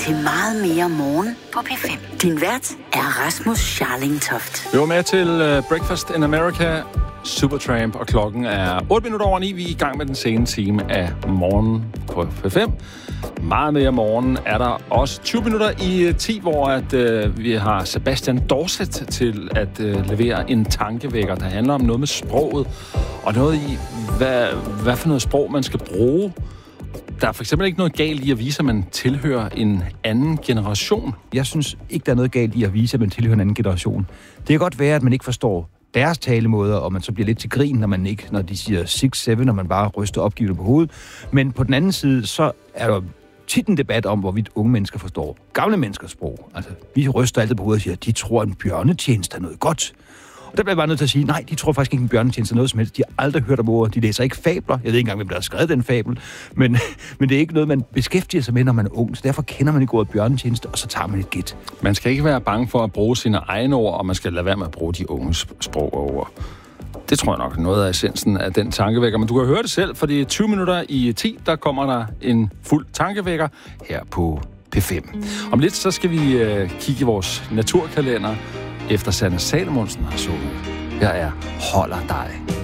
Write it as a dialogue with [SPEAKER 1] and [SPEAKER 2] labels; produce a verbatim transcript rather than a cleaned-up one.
[SPEAKER 1] til Meget mere morgen på P fem. Din vært er Rasmus Scharling-Toft.
[SPEAKER 2] Vi var med til uh, Breakfast in America, Supertramp, og klokken er otte minutter over ni. Vi er i gang med den sene time af morgen på P fem. Meget mere morgen er der også tyve minutter i ti, hvor at, uh, vi har Sebastian Dorset til at uh, levere en tankevækker, der handler om noget med sproget, og noget i, hvad, hvad for noget sprog man skal bruge. Der er for eksempel ikke noget galt i at vise, at man tilhører en anden generation.
[SPEAKER 3] Jeg synes ikke, der er noget galt i at vise, at man tilhører en anden generation. Det kan godt være, at man ikke forstår deres talemåder, og man så bliver lidt til grin, når man ikke, når de siger seks syv, når man bare ryster opgivende på hovedet. Men på den anden side, så er der tit en debat om, hvorvidt unge mennesker forstår gamle menneskers sprog. Altså, vi ryster altid på hovedet og siger, at de tror, at en bjørnetjeneste er noget godt. Og der bliver jeg bare nødt til at sige, nej, de tror faktisk ikke, en bjørnetjeneste er noget som helst. De har aldrig hørt om ordet. De læser ikke fabler. Jeg ved ikke engang, hvem der har skrevet den fabel. Men, men det er ikke noget, man beskæftiger sig med, når man er ung. Så derfor kender man ikke ordet bjørnetjeneste, og så tager man et gæt.
[SPEAKER 2] Man skal ikke være bange for at bruge sine egne ord, og man skal lade være med at bruge de unges sprog og ord. Det tror jeg nok er noget af essensen af den tankevækker. Men du kan høre det selv, for det er tyve minutter i ti, der kommer der en fuld tankevækker her på P fem. Om lidt, så skal vi øh, kigge i vores naturkalender, efter Sanne Salomonsen har sunget. Jeg er Holder dig.